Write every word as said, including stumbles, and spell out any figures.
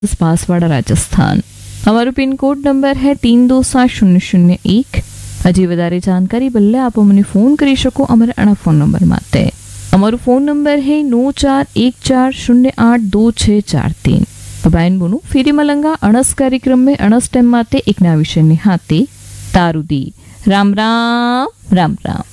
पासवाड़ा राजस्थान। हमारो pin code number है तीन दो सात शून्य शून्य एक। हजी वधारे जानकारी बदले आप अमने फोन करी शको अमरा आना फोन नंबर माटे। अमरो फोन नंबर है नौ चार एक चार शून्य आठ दो छह चार तीन। बहन बोनू फेरी मलंगा अणस कार्यक्रम में अणस टाइम माटे एक नया विषय ने हाथे तारुदी। राम राम राम राम।